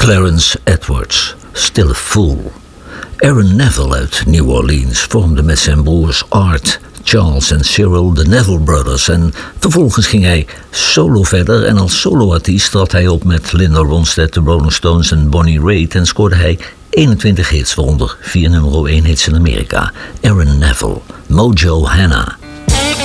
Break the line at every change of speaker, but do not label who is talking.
Clarence Edwards, Still a Fool. Aaron Neville uit New Orleans vormde met zijn broers Art, Charles en Cyril de Neville Brothers en vervolgens ging hij solo verder en als soloartiest trad hij op met Linda Ronstadt, de Rolling Stones en Bonnie Raitt en scoorde hij 21 hits, waaronder 4 nummer 1 hits in Amerika. Aaron Neville, Mojo Hannah.